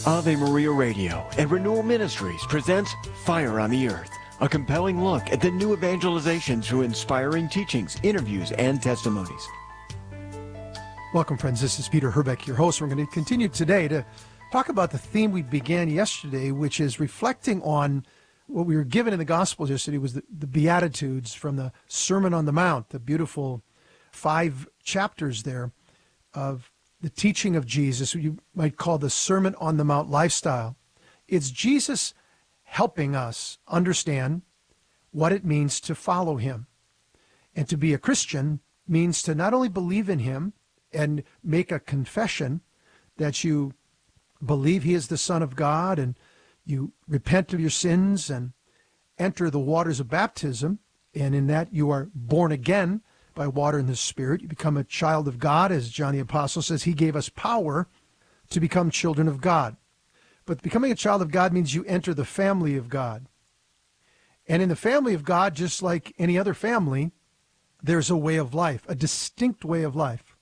Ave Maria Radio and Renewal Ministries presents Fire on the Earth, a compelling look at the new evangelization through inspiring teachings, interviews, and testimonies. Welcome, friends. This is Peter Herbeck, your host. We're going to continue today to talk about the theme we began yesterday, which is reflecting on what we were given in the Gospels yesterday was the Beatitudes from the Sermon on the Mount, the beautiful 5 chapters there of the teaching of Jesus, what you might call the Sermon on the Mount lifestyle. It's Jesus helping us understand what it means to follow him. And to be a Christian means to not only believe in him and make a confession that you believe he is the Son of God and you repent of your sins and enter the waters of baptism, and in that you are born again by water and the Spirit. You become a child of God, as John the Apostle says. He gave us power to become children of God. But becoming a child of God means you enter the family of God. And in the family of God, just like any other family, there's a way of life, a distinct way of life.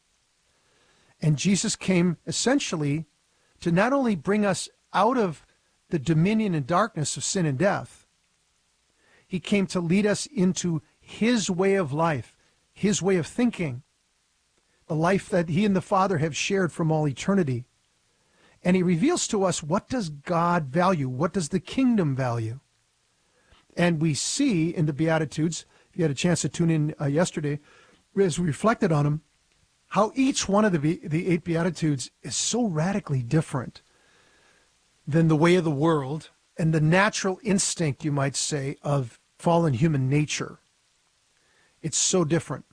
And Jesus came essentially to not only bring us out of the dominion and darkness of sin and death, he came to lead us into his way of life, his way of thinking, the life that he and the Father have shared from all eternity. And he reveals to us, what does God value? What does the kingdom value? And we see in the Beatitudes, if you had a chance to tune in yesterday, as we reflected on them, how each one of the 8 Beatitudes is so radically different than the way of the world and the natural instinct, you might say, of fallen human nature. It's so different.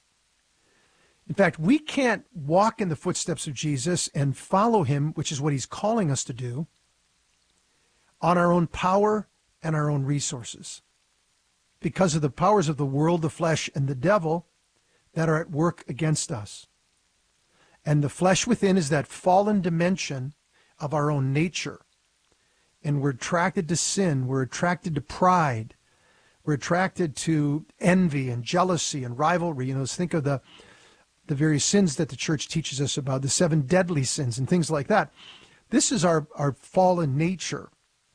In fact, we can't walk in the footsteps of Jesus and follow him, which is what he's calling us to do, on our own power and our own resources, because of the powers of the world, the flesh, and the devil that are at work against us. And the flesh within is that fallen dimension of our own nature. And we're attracted to sin. We're attracted to pride. We're attracted to envy and jealousy and rivalry. Think of the various sins that the church teaches us about, the 7 deadly sins and things like that. This is our fallen nature.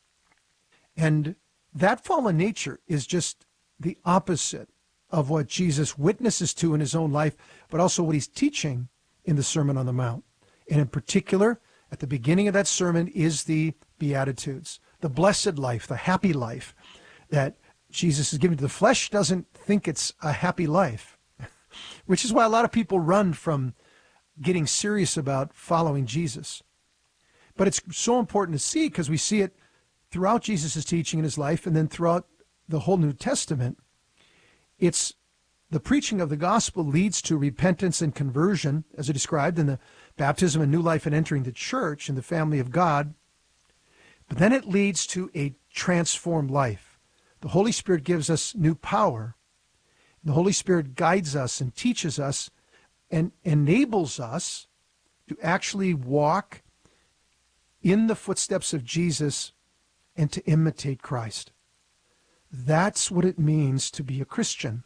And that fallen nature is just the opposite of what Jesus witnesses to in his own life, but also what he's teaching in the Sermon on the Mount. And in particular, at the beginning of that sermon is the Beatitudes, the blessed life, the happy life that Jesus is giving to the flesh. Doesn't think it's a happy life, which is why a lot of people run from getting serious about following Jesus. But it's so important to see, because we see it throughout Jesus' teaching in his life and then throughout the whole New Testament. It's the preaching of the gospel leads to repentance and conversion, as it described in the baptism and new life and entering the church and the family of God. But then it leads to a transformed life. The Holy Spirit gives us new power. The Holy Spirit guides us and teaches us and enables us to actually walk in the footsteps of Jesus and to imitate Christ. That's what it means to be a Christian.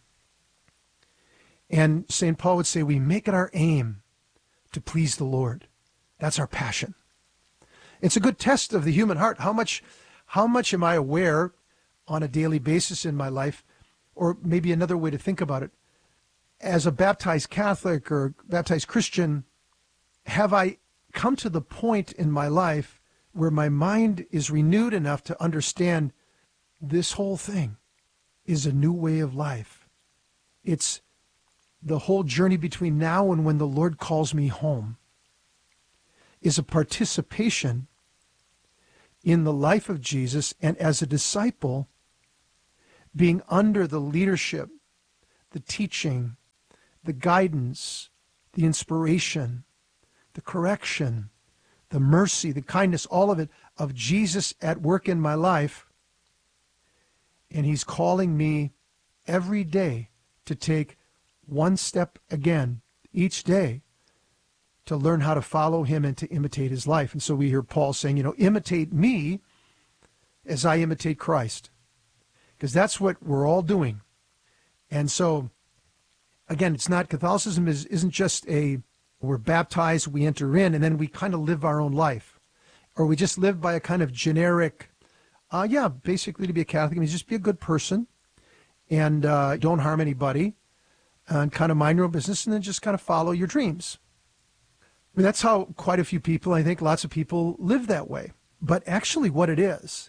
And St. Paul would say we make it our aim to please the Lord. That's our passion. It's a good test of the human heart. How much am I aware on a daily basis in my life, or maybe another way to think about it, as a baptized Catholic or baptized Christian, have I come to the point in my life where my mind is renewed enough to understand this whole thing is a new way of life? It's the whole journey between now and when the Lord calls me home is a participation in the life of Jesus, and as a disciple, being under the leadership, the teaching, the guidance, the inspiration, the correction, the mercy, the kindness, all of it, of Jesus at work in my life. And he's calling me every day to take one step again, each day, to learn how to follow him and to imitate his life. And so we hear Paul saying, imitate me as I imitate Christ. Because that's what we're all doing. And so, again, it's not, Catholicism isn't just we're baptized, we enter in, and then we kind of live our own life. or we just live by a kind of generic, basically to be a Catholic, I mean, just be a good person and don't harm anybody and kind of mind your own business and then just kind of follow your dreams. I mean, that's how quite a few people, I think lots of people live that way. But actually what it is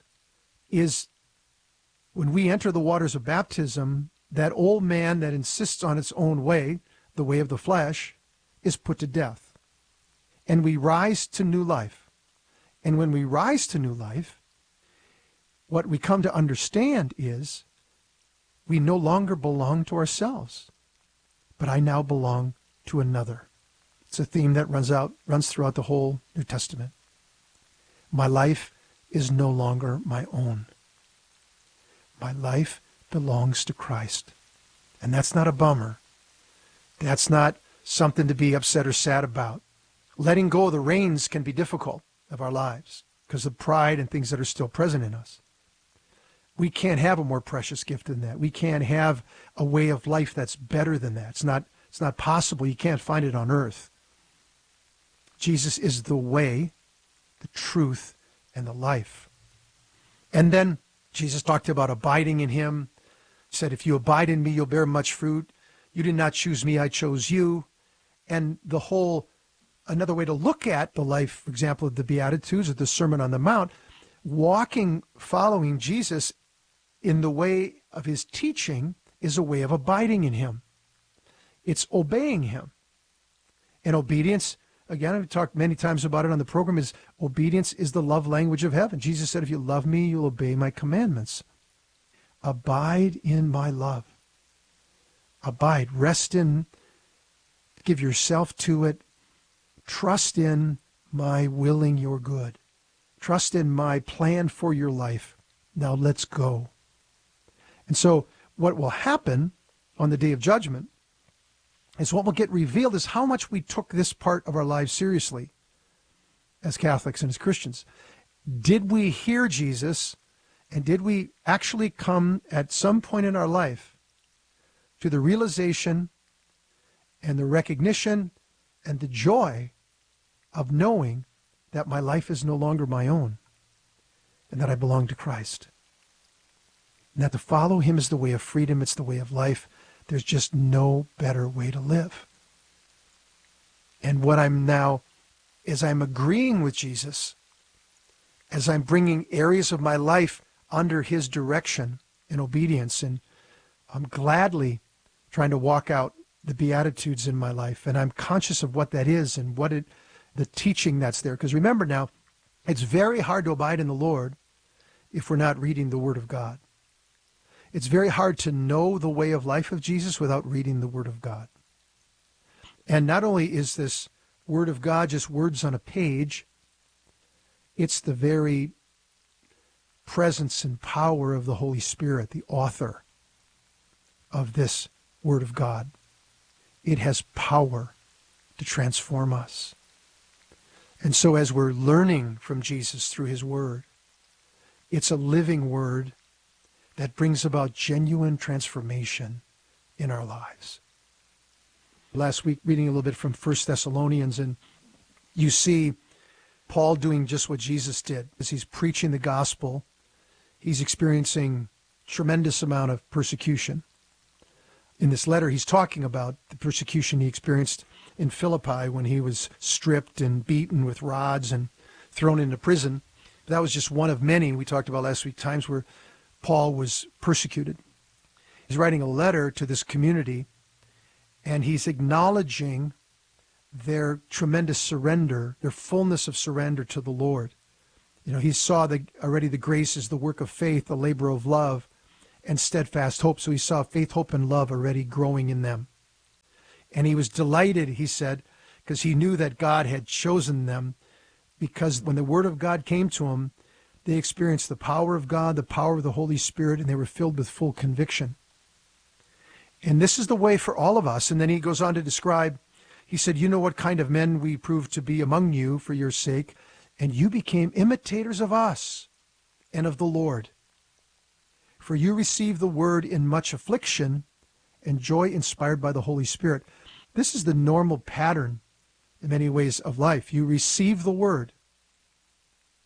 when we enter the waters of baptism, that old man that insists on its own way, the way of the flesh, is put to death. And we rise to new life. And when we rise to new life, what we come to understand is we no longer belong to ourselves, but I now belong to another. It's a theme that runs throughout the whole New Testament. My life is no longer my own. My life belongs to Christ. And that's not a bummer. That's not something to be upset or sad about. Letting go of the reins can be difficult of our lives because of pride and things that are still present in us. We can't have a more precious gift than that. We can't have a way of life that's better than that. It's not possible. You can't find it on earth. Jesus is the way, the truth, and the life. And then Jesus talked about abiding in him. He said, if you abide in me, you'll bear much fruit. You did not choose me, I chose you. And another way to look at the life, for example, of the Beatitudes or the Sermon on the Mount, following Jesus in the way of his teaching is a way of abiding in him. It's obeying him. And obedience, again, I've talked many times about it on the program, is obedience is the love language of heaven. Jesus said, if you love me, you'll obey my commandments. Abide in my love. Abide, rest in, give yourself to it. Trust in my willing your good. Trust in my plan for your life. Now let's go. And so what will happen on the day of judgment is what will get revealed is how much we took this part of our lives seriously as Catholics and as Christians. Did we hear Jesus, and did we actually come at some point in our life to the realization and the recognition and the joy of knowing that my life is no longer my own and that I belong to Christ? And that to follow him is the way of freedom, it's the way of life. There's just no better way to live. And what I'm now, as I'm agreeing with Jesus, as I'm bringing areas of my life under his direction and obedience, and I'm gladly trying to walk out the Beatitudes in my life, and I'm conscious of what that is and the teaching that's there. Because remember now, it's very hard to abide in the Lord if we're not reading the Word of God. It's very hard to know the way of life of Jesus without reading the Word of God. And not only is this Word of God just words on a page, it's the very presence and power of the Holy Spirit, the author of this Word of God. It has power to transform us. And so as we're learning from Jesus through his Word, it's a living Word that brings about genuine transformation in our lives. Last week, reading a little bit from 1 Thessalonians, and you see Paul doing just what Jesus did. As he's preaching the gospel, he's experiencing tremendous amount of persecution. In this letter, he's talking about the persecution he experienced in Philippi when he was stripped and beaten with rods and thrown into prison. That was just one of many, we talked about last week, times where Paul was persecuted. He's writing a letter to this community, and he's acknowledging their tremendous surrender, their fullness of surrender to the Lord. You know, he saw already the grace is the work of faith, the labor of love, and steadfast hope. So he saw faith, hope, and love already growing in them. And he was delighted, he said, because he knew that God had chosen them, because when the Word of God came to him, they experienced the power of God, the power of the Holy Spirit, and they were filled with full conviction. And this is the way for all of us. And then he goes on to describe, he said, you know what kind of men we proved to be among you for your sake, and you became imitators of us and of the Lord. For you received the word in much affliction and joy inspired by the Holy Spirit. This is the normal pattern in many ways of life. You receive the word,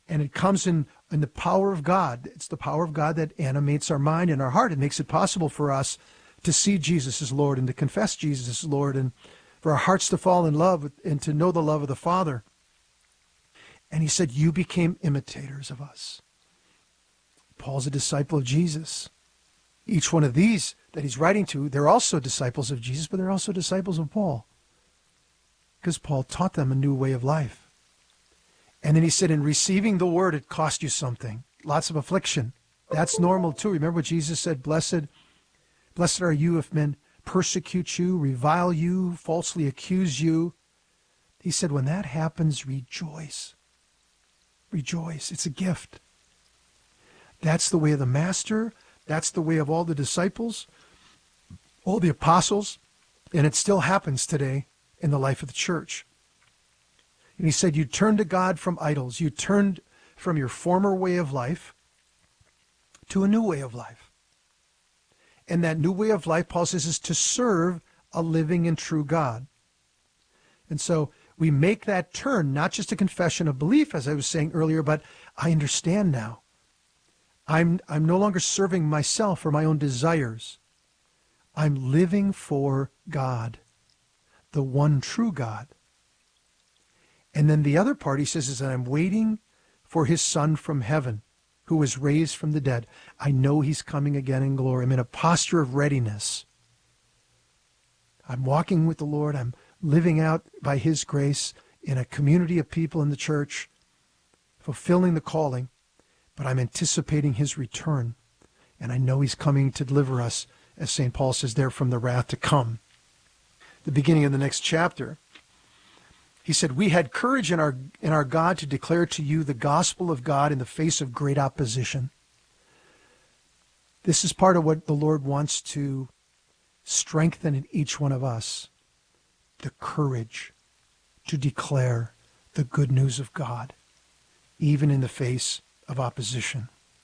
And it comes in the power of God. It's the power of God that animates our mind and our heart. It makes it possible for us to see Jesus as Lord and to confess Jesus as Lord, and for our hearts to fall in love and to know the love of the Father. And he said, you became imitators of us. Paul's a disciple of Jesus. Each one of these that he's writing to, they're also disciples of Jesus, but they're also disciples of Paul, because Paul taught them a new way of life. And then he said, in receiving the word, it cost you something. Lots of affliction. That's normal too. Remember what Jesus said, blessed are you if men persecute you, revile you, falsely accuse you. He said, when that happens, rejoice. Rejoice. It's a gift. That's the way of the Master. That's the way of all the disciples, all the apostles. And it still happens today in the life of the church. And he said, you turned to God from idols. You turned from your former way of life to a new way of life. And that new way of life, Paul says, is to serve a living and true God. And so we make that turn, not just a confession of belief, as I was saying earlier, but I understand now. I'm no longer serving myself or my own desires. I'm living for God, the one true God. And then the other part, he says, is that I'm waiting for his Son from heaven, who was raised from the dead. I know he's coming again in glory. I'm in a posture of readiness. I'm walking with the Lord. I'm living out by his grace in a community of people in the church, fulfilling the calling, but I'm anticipating his return. And I know he's coming to deliver us, as St. Paul says there, from the wrath to come. The beginning of the next chapter, he said, we had courage in our God to declare to you the gospel of God in the face of great opposition. This is part of what the Lord wants to strengthen in each one of us, the courage to declare the good news of God, even in the face of opposition.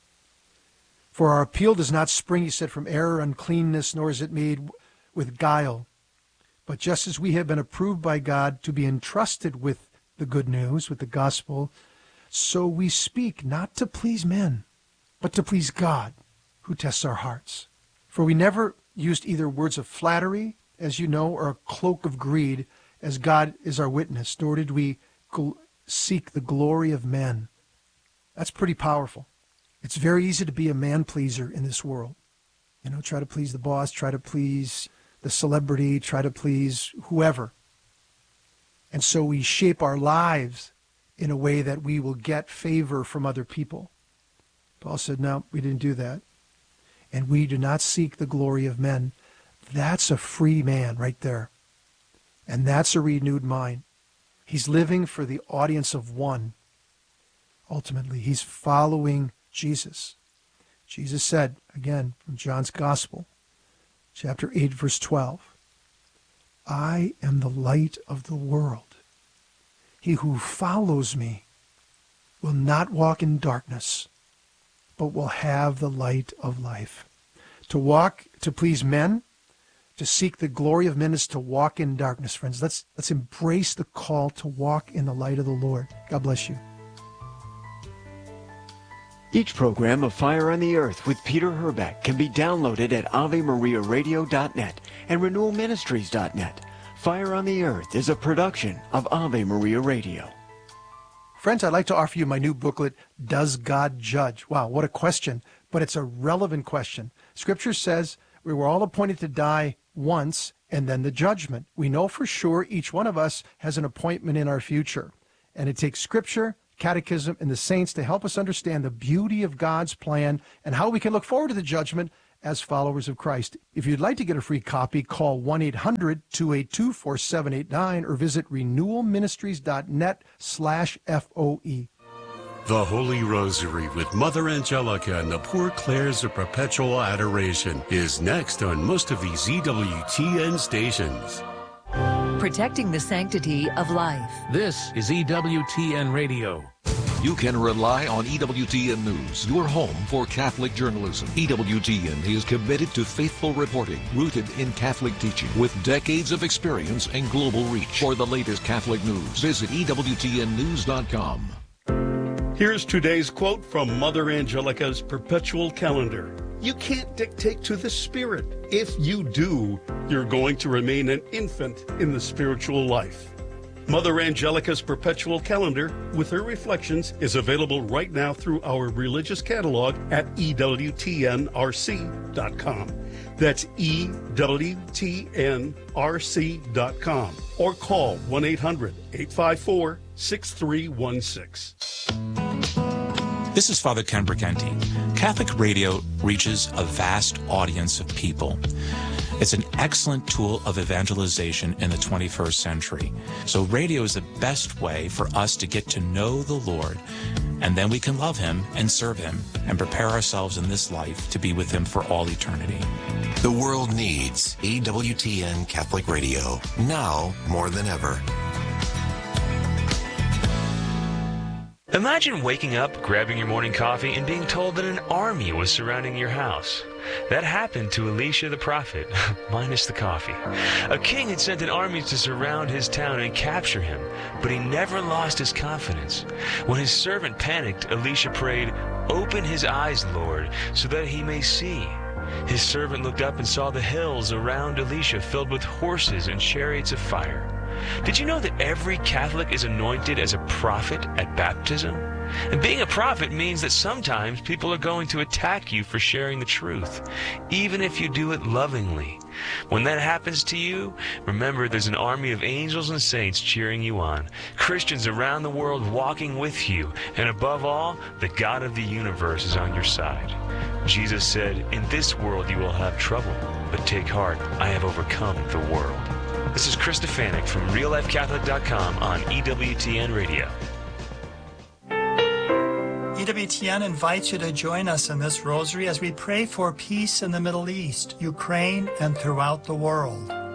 For our appeal does not spring, he said, from error, uncleanness, nor is it made with guile. But just as we have been approved by God to be entrusted with the good news, with the gospel, so we speak not to please men, but to please God, who tests our hearts. For we never used either words of flattery, as you know, or a cloak of greed, as God is our witness, nor did we seek the glory of men. That's pretty powerful. It's very easy to be a man-pleaser in this world. You know, try to please the boss, try to please the celebrity, try to please whoever. And so we shape our lives in a way that we will get favor from other people. Paul said, no, we didn't do that. And we do not seek the glory of men. That's a free man right there. And that's a renewed mind. He's living for the audience of one. Ultimately, he's following Jesus. Jesus said, again, from John's Gospel, chapter 8, verse 12, I am the light of the world. He who follows me will not walk in darkness, but will have the light of life. To walk, to please men, to seek the glory of men is to walk in darkness, friends. Let's embrace the call to walk in the light of the Lord. God bless you. Each program of Fire on the Earth with Peter Herbeck can be downloaded at AveMariaRadio.net and RenewalMinistries.net. Fire on the Earth is a production of Ave Maria Radio. Friends, I'd like to offer you my new booklet, Does God Judge? Wow, what a question, but it's a relevant question. Scripture says we were all appointed to die once and then the judgment. We know for sure each one of us has an appointment in our future, and it takes Scripture, Catechism, and the saints to help us understand the beauty of God's plan and how we can look forward to the judgment as followers of Christ. If you'd like to get a free copy, call 1-800-282-4789 or visit renewalministries.net/FOE. The Holy Rosary with Mother Angelica and the Poor Clares of Perpetual Adoration is next on most of these EWTN stations. Protecting the sanctity of life. This is EWTN Radio. You can rely on EWTN News, your home for Catholic journalism. EWTN is committed to faithful reporting, rooted in Catholic teaching, with decades of experience and global reach. For the latest Catholic news, visit EWTNnews.com. Here's today's quote from Mother Angelica's Perpetual Calendar. You can't dictate to the Spirit. If you do, you're going to remain an infant in the spiritual life. Mother Angelica's Perpetual Calendar, with her reflections, is available right now through our religious catalog at EWTNRC.com. That's EWTNRC.com. Or call 1-800-854-6316. This is Father Ken Briganti. Catholic radio reaches a vast audience of people. It's an excellent tool of evangelization in the 21st century. So radio is the best way for us to get to know the Lord, and then we can love Him and serve Him and prepare ourselves in this life to be with Him for all eternity. The world needs EWTN Catholic Radio, now more than ever. Imagine waking up, grabbing your morning coffee, and being told that an army was surrounding your house. That happened to Elisha the prophet, minus the coffee. A king had sent an army to surround his town and capture him, but he never lost his confidence. When his servant panicked, Elisha prayed, "Open his eyes, Lord, so that he may see." His servant looked up and saw the hills around Elisha filled with horses and chariots of fire. Did you know that every Catholic is anointed as a prophet at baptism? And being a prophet means that sometimes people are going to attack you for sharing the truth, even if you do it lovingly. When that happens to you, remember there's an army of angels and saints cheering you on, Christians around the world walking with you, and above all, the God of the universe is on your side. Jesus said, "In this world you will have trouble, but take heart, I have overcome the world." This is Chris Stefanik from RealLifeCatholic.com on EWTN Radio. EWTN invites you to join us in this rosary as we pray for peace in the Middle East, Ukraine, and throughout the world.